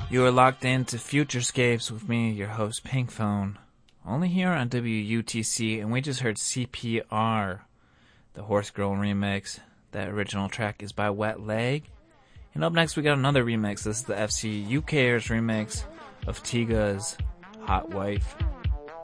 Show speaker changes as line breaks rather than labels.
You are locked into Futurescapes with me, your host, Pink Phone. Only here on WUTC, and we just heard CPR, the Horse Girl remix. That original track is by Wet Leg. And up next, we got another remix. This is the FC UKers remix of Tiga's Hot Wife.